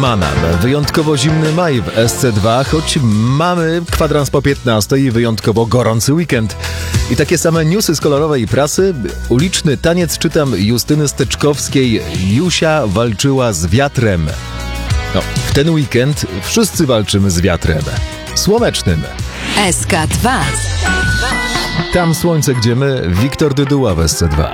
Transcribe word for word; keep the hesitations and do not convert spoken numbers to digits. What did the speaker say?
Manam. Wyjątkowo zimny maj w S C dwa, choć mamy kwadrans po piętnastej i wyjątkowo gorący weekend. I takie same newsy z kolorowej prasy. Uliczny taniec, czytam, Justyny Steczkowskiej. Jusia walczyła z wiatrem. No, w ten weekend wszyscy walczymy z wiatrem. Słonecznym. S K dwa. Tam słońce, gdzie my. Wiktor Dyduła w S C dwa.